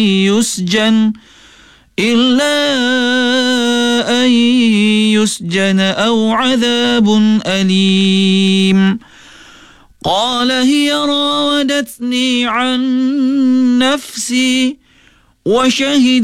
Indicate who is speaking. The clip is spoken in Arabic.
Speaker 1: يسجن أو عذاب أليم. قال هي راودتني عن نفسي وشهد